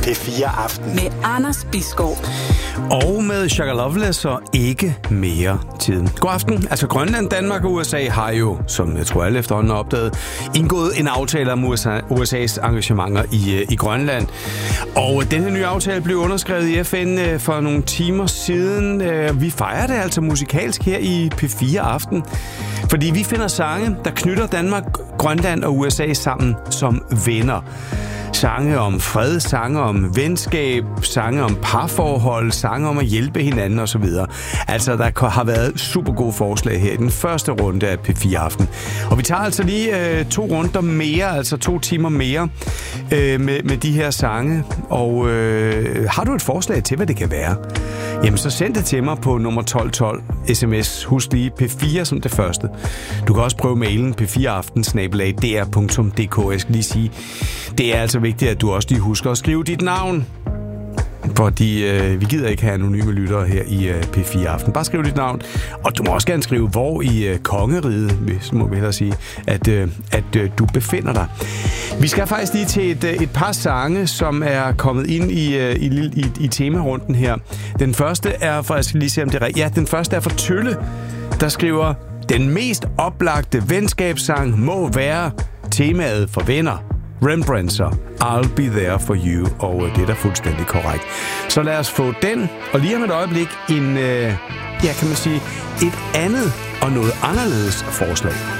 P4 Aften. Med Anders Bisgaard. Og med Shaka Loveless og Ikke Mere Tid. God aften. Altså Grønland, Danmark og USA har jo, som jeg tror alle efterhånden har opdaget, indgået en aftale om USA's engagementer i Grønland. Og den her nye aftale blev underskrevet i FN for nogle timer siden. Vi fejrer det altså musikalsk her i P4 Aften. Fordi vi finder sange, der knytter Danmark, Grønland og USA sammen som venner. Sange om fred, sange om venskab, sange om parforhold, sange om at hjælpe hinanden osv. Altså, der har været super gode forslag her i den første runde af P4 Aften. Og vi tager altså lige 2 runder mere, altså 2 timer mere med de her sange. Og har du et forslag til, hvad det kan være? Jamen, så send det til mig på nummer 1212 sms. Husk lige P4 som det første. Du kan også prøve mailen p4aften@dr.dk. Jeg skal lige sige, det er altså vigtigt, at du også lige husker at skrive dit navn. Fordi vi gider ikke have anonyme lyttere her i P4 Aften. Bare skriv dit navn. Og du må også gerne skrive, hvor i kongeriget, hvis må vi hellere sige, at du befinder dig. Vi skal faktisk lige til et par sange, som er kommet ind i temarunden her. Den første er for, jeg skal lige se om det er rigtigt. Ja, den første er for Tølle, der skriver, den mest oplagte venskabssang må være temaet for venner. Rembrandts I'll Be There For You, og det er da fuldstændig korrekt. Så lad os få den, og lige om et øjeblik kan man sige, et andet og noget anderledes forslag.